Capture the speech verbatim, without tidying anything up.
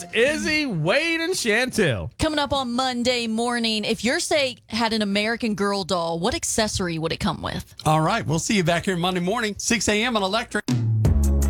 Izzy, Wade, and Chantel. Coming up on Monday morning, if your state had an American Girl doll, what accessory would it come with? All right, we'll see you back here Monday morning, six a.m. on Electric.